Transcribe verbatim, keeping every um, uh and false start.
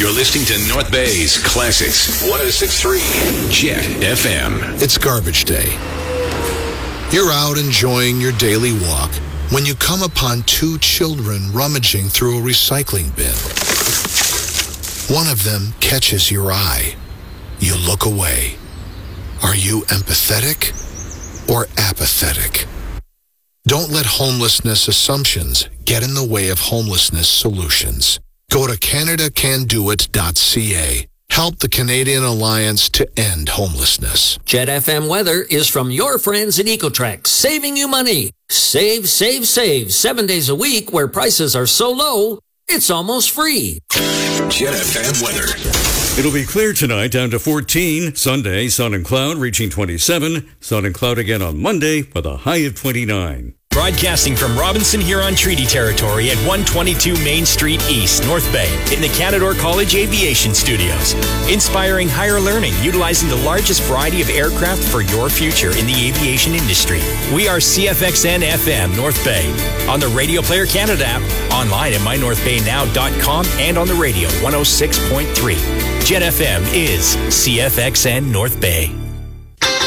You're listening to North Bay's Classics one oh six point three Jet F M. It's garbage day. You're out enjoying your daily walk when you come upon two children rummaging through a recycling bin. One of them catches your eye. You look away. Are you empathetic or apathetic? Don't let homelessness assumptions get in the way of homelessness solutions. Go to Canada Can Do It dot C A. Help the Canadian Alliance to end homelessness. Jet F M weather is from your friends at Ecotrex, saving you money. Save, save, save. Seven days a week where prices are so low, it's almost free. Jet F M weather. It'll be clear tonight, down to fourteen. Sunday, sun and cloud reaching twenty-seven. Sun and cloud again on Monday with a high of twenty-nine. Broadcasting from Robinson Huron Treaty Territory at one twenty-two Main Street East, North Bay, in the Canadore College Aviation Studios. Inspiring higher learning, utilizing the largest variety of aircraft for your future in the aviation industry. We are C F X N F M North Bay, on the Radio Player Canada app, online at my north bay now dot com, and on the radio one oh six point three. Jet F M is C F X N North Bay.